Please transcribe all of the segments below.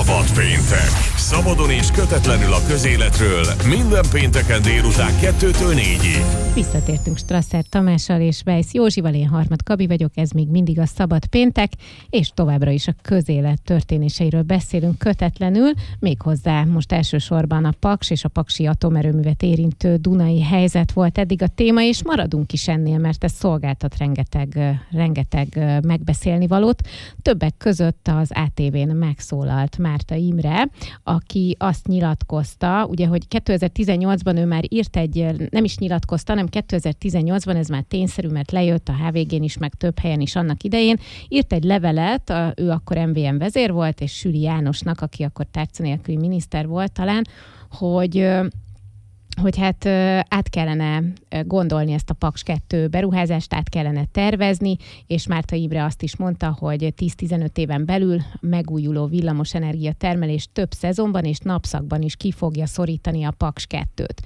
Szabad péntek. Szabadon és kötetlenül a közéletről minden pénteken délután 2-től 4-ig. Visszatértünk Strasser Tamással és Weisz Józsival, én Harmat Gabi vagyok, ez még mindig a Szabad péntek, és továbbra is a közélet történéseiről beszélünk kötetlenül, méghozzá most elsősorban a Paks és a paksi atomerőművet érintő dunai helyzet volt eddig a téma, és maradunk is ennél, mert ez szolgáltat rengeteg megbeszélni valót. Többek között az ATV-n megszólalt Márta Imre, aki azt nyilatkozta, ugye, hogy 2018-ban ő már írt nem is nyilatkozta, hanem 2018-ban ez már tényszerű, mert lejött a HVG-n is, meg több helyen is annak idején, írt egy levelet, ő akkor MVM vezér volt, és Süli Jánosnak, aki akkor tárca nélküli miniszter volt talán, hogy hát át kellene gondolni ezt a Paks 2 beruházást, át kellene tervezni, és Márta Imre azt is mondta, hogy 10-15 éven belül megújuló villamosenergia termelés több szezonban és napszakban is ki fogja szorítani a Paks 2-t.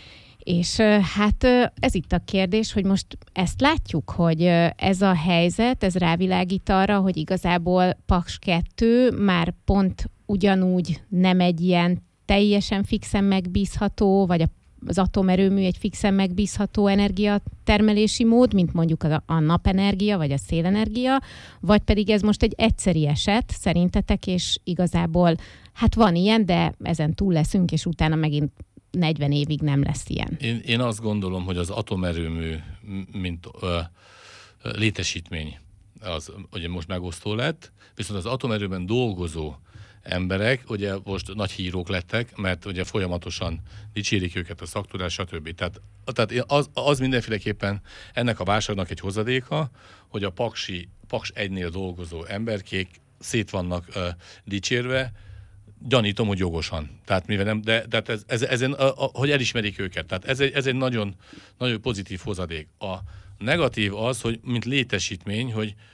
És hát ez itt a kérdés, hogy most ezt látjuk, hogy ez a helyzet, ez rávilágít arra, hogy igazából Paks 2 már pont ugyanúgy nem egy ilyen teljesen fixen megbízható, vagy az atomerőmű egy fixen megbízható energiatermelési mód, mint mondjuk a napenergia, vagy a szélenergia, vagy pedig ez most egy egyszeri eset szerintetek, és igazából hát van ilyen, de ezen túl leszünk, és utána megint 40 évig nem lesz ilyen. Én azt gondolom, hogy az atomerőmű, mint létesítmény, az ugye most megosztó lett, viszont az atomerőben dolgozó emberek, ugye most nagy hírók lettek, mert ugye folyamatosan dicsérik őket a szaktudás, stb. Tehát az mindenféleképpen ennek a válságnak egy hozadéka, hogy a Paks 1-nél dolgozó emberkék szét vannak dicsérve, gyanítom, hogy jogosan. Tehát mivel nem, de ezen, hogy elismerik őket. Tehát ez egy nagyon, nagyon pozitív hozadék. A negatív az, hogy mint létesítmény,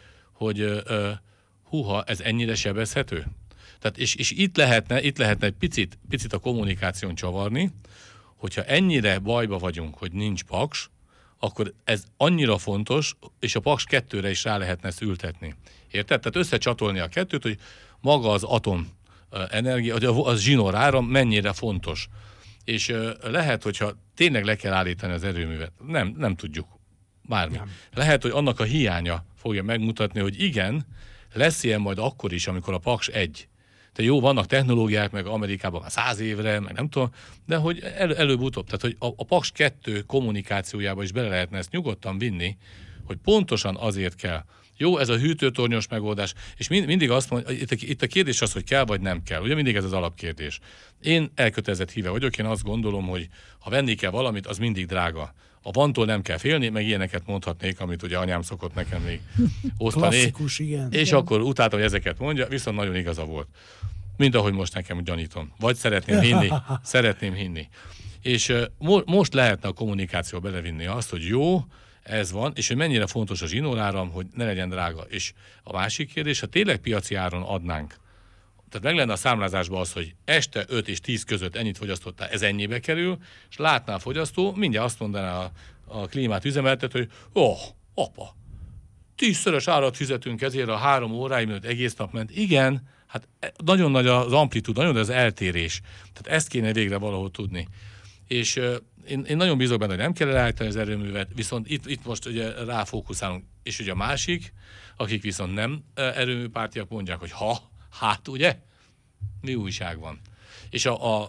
hogy húha, ez ennyire sebezhető? Tehát és itt lehetne egy picit a kommunikáción csavarni, hogyha ennyire bajba vagyunk, hogy nincs Paks, akkor ez annyira fontos, és a Paks 2-re is rá lehetne ezt ültetni. Érted? Tehát összecsatolni a kettőt, hogy maga az atom energia, az zsinóráram mennyire fontos. És lehet, hogyha tényleg le kell állítani az erőművet, nem tudjuk. Bármi. Nem. Lehet, hogy annak a hiánya fogja megmutatni, hogy igen, lesz ilyen majd akkor is, amikor a Paks 1. De jó, vannak technológiák, meg Amerikában már 100 évre, meg nem tudom, de hogy előbb-utóbb, tehát hogy a Paks 2 kommunikációjába is bele lehetne ezt nyugodtan vinni, hogy pontosan azért kell. Jó, ez a hűtőtornyos megoldás, és mindig azt mondja, itt a kérdés az, hogy kell vagy nem kell. Ugye mindig ez az alapkérdés. Én elkötelezett híve vagyok, én azt gondolom, hogy ha venni kell valamit, az mindig drága. A vantól nem kell félni, meg ilyeneket mondhatnék, amit ugye anyám szokott nekem még osztani. Klasszikus, igen. És igen. Akkor utáltam, hogy ezeket mondja, viszont nagyon igaza volt. Mint ahogy most nekem gyanítom. Vagy szeretném hinni. És most lehetne a kommunikáció belevinni azt, hogy jó, ez van, és hogy mennyire fontos a zsinóráram, hogy ne legyen drága. És a másik kérdés, ha tényleg piaci áron adnánk, tehát meg lenne a számlázásban az, hogy este 5 és 10 között ennyit fogyasztottál, ez ennyibe kerül, és látná a fogyasztó, mindjárt azt mondaná a klímát üzemeltető, hogy apa, 10-szörös árat fizetünk ezért a 3 óráig, mert egész nap ment. Igen, hát nagyon nagy az amplitúd, nagyon nagy az eltérés. Tehát ezt kéne végre valahol tudni. És én nagyon bízok benne, hogy nem kell elállítani az erőművet, viszont itt most ugye ráfókuszálunk. És ugye a másik, akik viszont nem erőműpártiak mondják, hogy hát ugye, mi újság van. És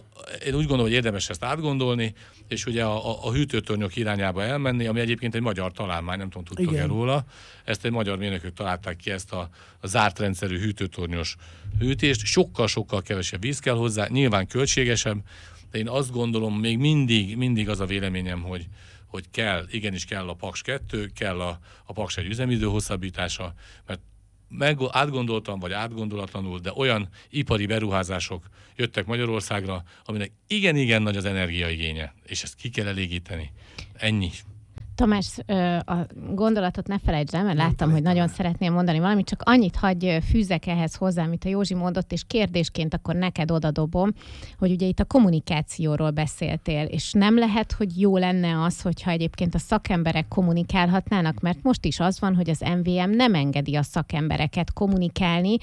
én úgy gondolom, hogy érdemes ezt átgondolni, és ugye a hűtőtornyok irányába elmenni, ami egyébként egy magyar találmány, nem tudom, tudtok-e róla. Ezt egy magyar mérnökök találták ki, ezt a zárt rendszerű hűtőtornyos hűtést. Sokkal-sokkal kevesebb víz kell hozzá, nyilván költségesebb, de én azt gondolom, még mindig az a véleményem, hogy igenis kell a Paks 2, kell a Paks 1 üzemidő hosszabbítása, mert átgondoltan vagy átgondolatlanul, de olyan ipari beruházások jöttek Magyarországra, aminek igen nagy az energiaigénye, és ezt ki kell elégíteni. Ennyi. Tamás, a gondolatot ne felejtsd el, mert láttam, hogy nagyon szeretnél mondani valamit, csak annyit hagyj fűzzek ehhez hozzá, amit a Józsi mondott, és kérdésként akkor neked odadobom, hogy ugye itt a kommunikációról beszéltél, és nem lehet, hogy jó lenne az, hogyha egyébként a szakemberek kommunikálhatnának, mert most is az van, hogy az MVM nem engedi a szakembereket kommunikálni,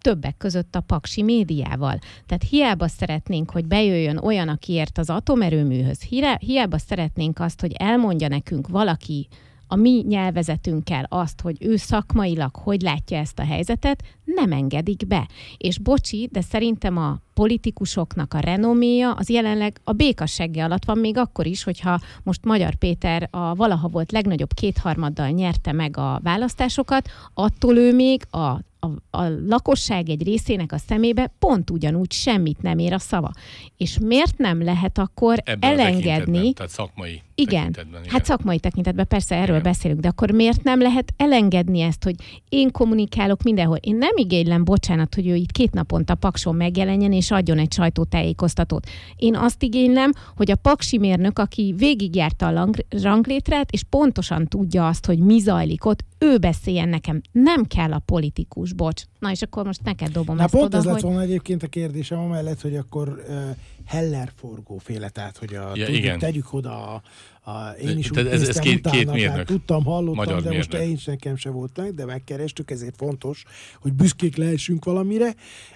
többek között a paksi médiával. Tehát hiába szeretnénk, hogy bejöjjön olyan, aki ért az atomerőműhöz, hiába szeretnénk azt, hogy elmondja nekünk valaki a mi nyelvezetünkkel azt, hogy ő szakmailag hogy látja ezt a helyzetet, nem engedik be. És bocsi, de szerintem a politikusoknak a renoméja az jelenleg a békasegge alatt van, még akkor is, hogyha most Magyar Péter a valaha volt legnagyobb 2/3 nyerte meg a választásokat, attól ő még a lakosság egy részének a szemébe pont ugyanúgy semmit nem ér a szava. És miért nem lehet akkor ebben elengedni... Tehát szakmai tekintetben. Hát szakmai tekintetben persze erről beszélünk, de akkor miért nem lehet elengedni ezt, hogy én kommunikálok mindenhol. Én nem igénylem, bocsánat, hogy ő itt 2 naponta Pakson megjelenjen és adjon egy sajtótájékoztatót. Én azt igénylem, hogy a paksi mérnök, aki végigjárta a ranglétrát, és pontosan tudja azt, hogy mi zajlik ott, ő beszéljen nekem. Nem kell a politikus, bocs. Na és akkor most neked dobom ezt pont oda, ez lett volna egyébként a kérdésem, amellett, hogy akkor Heller forgóféle, tehát hogy tegyük oda én is úgy néztem utána, tehát tudtam, hallottam, de mérnök. Most én nekem se volt meg, de megkerestük, ezért fontos, hogy büszkék lehessünk valamire,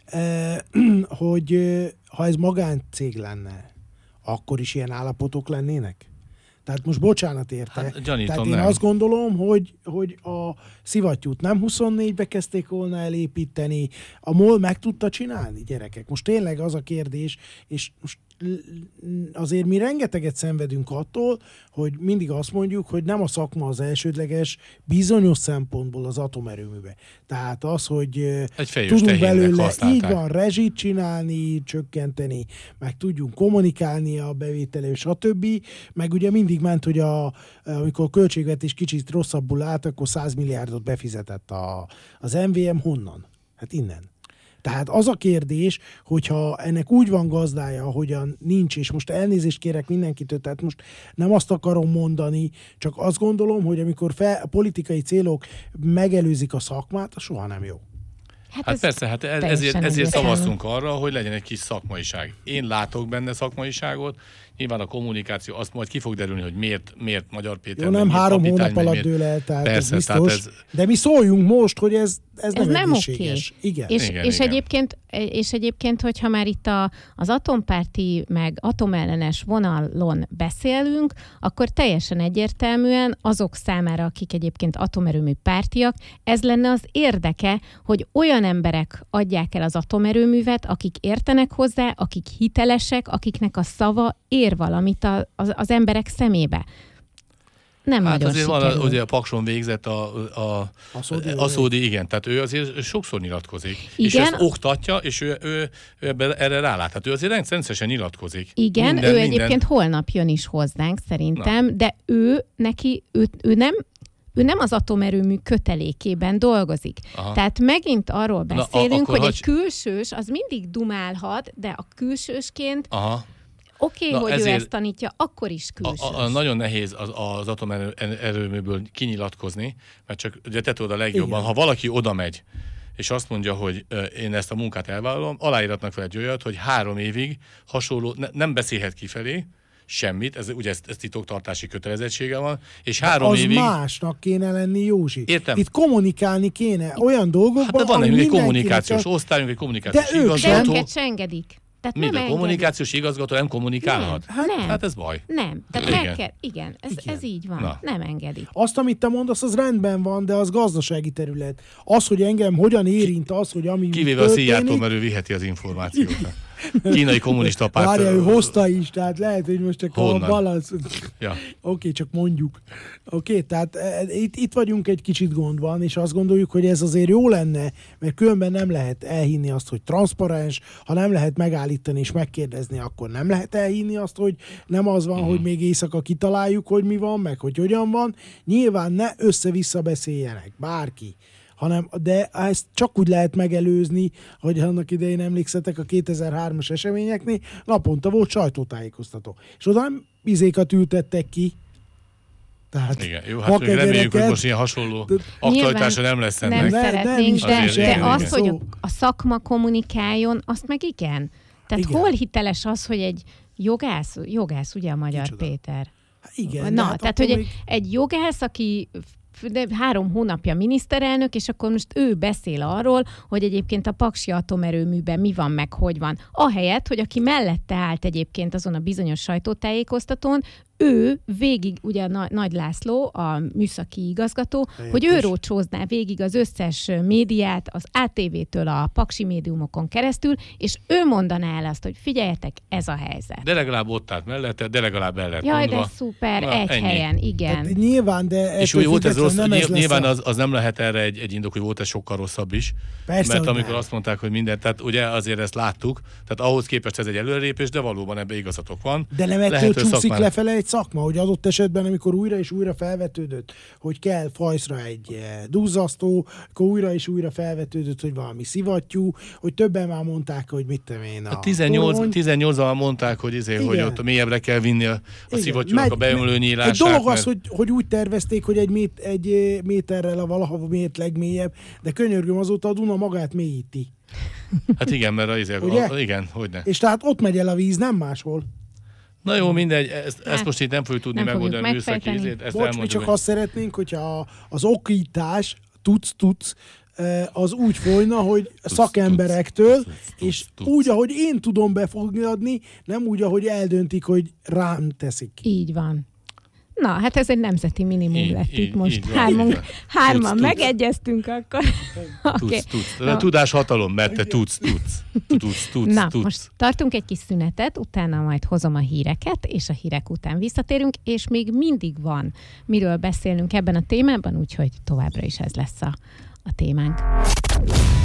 hogy ha ez magáncég lenne, akkor is ilyen állapotok lennének? Tehát most bocsánat érte. Hát, gyanítom, tehát én nem. azt gondolom, hogy a szivattyút nem 24-be kezdték volna elépíteni, a MOL meg tudta csinálni, gyerekek. Most tényleg az a kérdés, és most azért mi rengeteget szenvedünk attól, hogy mindig azt mondjuk, hogy nem a szakma az elsődleges bizonyos szempontból az atomerőműbe. Tehát az, hogy tudunk belőle így van rezsit csinálni, csökkenteni, meg tudjunk kommunikálni a bevételő, stb. Meg ugye mindig ment, hogy amikor a költségvetés kicsit rosszabbul állt, akkor 100 milliárdot befizetett az MVM honnan? Hát innen. Tehát az a kérdés, hogyha ennek úgy van gazdája, ahogyan nincs, és most elnézést kérek mindenkitől, tehát most nem azt akarom mondani, csak azt gondolom, hogy amikor a politikai célok megelőzik a szakmát, az soha nem jó. Hát persze, hát ezért szavaztunk arra, hogy legyen egy kis szakmaiság. Én látok benne szakmaiságot, nyilván a kommunikáció azt majd ki fog derülni, hogy miért Magyar Péter. Jó, nem 3 hónap alatt dől el, tehát persze, ez biztos. De mi szóljunk most, hogy ez nem egészséges. Okay. Igen. És egyébként, hogyha már itt az atompárti meg atomellenes vonalon beszélünk, akkor teljesen egyértelműen azok számára, akik egyébként atomerőmű pártiak, ez lenne az érdeke, hogy olyan emberek adják el az atomerőművet, akik értenek hozzá, akik hitelesek, akiknek a szava ér valamit az emberek szemébe. Nem hát nagyon azért sikerül. van, ugye a Pakson végzett a Szódi, igen, tehát ő azért sokszor nyilatkozik. Igen? És ezt oktatja, és ő erre rálát. Tehát ő azért rendszeresen nyilatkozik. Igen, ő egyébként holnap jön is hozzánk szerintem, de ő nem az atomerőmű kötelékében dolgozik. Aha. Tehát megint arról beszélünk, hogy egy külsős az mindig dumálhat, de a külsősként Oké, hogy ezért ő ezt tanítja, akkor is külsős. Nagyon nehéz az atomerőműből kinyilatkozni, mert csak ugye te tudod a legjobban, igen. Ha valaki oda megy, és azt mondja, hogy én ezt a munkát elvállalom, aláíratnak fel egy olyat, hogy 3 évig hasonló, nem beszélhet kifelé, semmit, ugye ez titoktartási kötelezettsége van, és 3 évig... Az másnak kéne lenni, Józsi. Értem. Itt kommunikálni kéne olyan dolgokban, hát van egy kommunikációs osztályunk, egy kommunikációs igazgató. De ők se engedik. Mind a kommunikációs igazgató nem kommunikálhat? Nem. Hát ez baj. Nem. Tehát ez így van. Na. Nem engedik. Azt, amit te mondasz, az rendben van, de az gazdasági terület. Az, hogy engem hogyan érint az, hogy ami kivéve történik... a Szijjártó, mert ő viheti az információt. Kínai kommunista párt. Várja, ő hozta is, tehát lehet, hogy most csak honnan? A balansz... Ja. Oké, csak mondjuk. Oké, tehát itt vagyunk egy kicsit gondban, és azt gondoljuk, hogy ez azért jó lenne, mert különben nem lehet elhinni azt, hogy transzparens, ha nem lehet megállítani és megkérdezni, akkor nem lehet elhinni azt, hogy nem az van, hogy még éjszaka kitaláljuk, hogy mi van, meg hogy hogyan van. Nyilván ne össze-vissza beszéljenek, bárki. De ezt csak úgy lehet megelőzni, hogy annak idején emlékszetek a 2003-as eseményeknél, naponta volt sajtótájékoztató. És oda nem izékat ültettek ki. Tehát igen, jó, hát még reméljük, hogy most ilyen hasonló aktualitása nem lesz ennek. Nem szeretnénk, de az, hogy a szakma kommunikáljon, azt meg igen. Tehát igen. Hol hiteles az, hogy egy jogász ugye a Magyar Péter? Igen. Na, tehát hogy egy jogász, aki de 3 hónapja miniszterelnök, és akkor most ő beszél arról, hogy egyébként a paksi atomerőműben mi van, meg hogy van. Ahelyett, hogy aki mellette állt egyébként azon a bizonyos sajtótájékoztatón, ő végig, ugye Nagy László, a műszaki igazgató, hogy ő rócsózná végig az összes médiát, az ATV-től a paksi médiumokon keresztül, és ő mondaná el azt, hogy figyeljetek, ez a helyzet. De legalább ott állt mellette, de legalább el lett Jaj, mondva. de szuper, Na, egy ennyi. helyen, igen. Hát nyilván, de És úgy volt ez rossz, nyilván az... az nem lehet erre egy indok, hogy volt ez sokkal rosszabb is. Persze, mert hogy amikor nem. azt mondták, hogy mindent, tehát ugye azért ezt láttuk, tehát ahhoz képest ez egy előrelépés, de valóban ebbe igazatok van. De nem ettől Lehető csúszik szakmán- lefele egy szakma, hogy adott esetben, amikor újra és újra felvetődött, hogy kell fajszra egy duzzasztó, akkor újra és újra felvetődött, hogy valami szivattyú, hogy többen már mondták, hogy mit tudom én. 18-al mondták, hogy ott mélyebbre kell vinni a szivattyúnak a beömlő nyílását. Egy dolog az, hogy úgy tervezték, hogy egy méterrel a valaha miért legmélyebb, de könyörgöm, azóta a Duna magát mélyíti. Hát igen, mert igen, hogyne. És tehát ott megy el a víz, nem máshol. Na jó, mindegy, ezt Hát, most itt nem fogjuk tudni nem fogjuk megoldani műszaki megfejteni. ízét. Ezt Bocs, mi elmondjuk, csak hogy- azt szeretnénk, hogyha az okítás tudsz, az úgy folyna, hogy szakemberektől, és úgy, ahogy én tudom befogadni, nem úgy, ahogy eldöntik, hogy rám teszik. Így van. Na, hát ez egy nemzeti minimum Így, lett így, itt most. így van, így van. Hárman Tudsz. megegyeztünk akkor. Oké. Tudsz. A tudás hatalom, mert te tudsz. Na, tudsz. most tartunk egy kis szünetet, utána majd hozom a híreket, és a hírek után visszatérünk, és még mindig van miről beszélnünk ebben a témában, úgyhogy továbbra is ez lesz a témánk.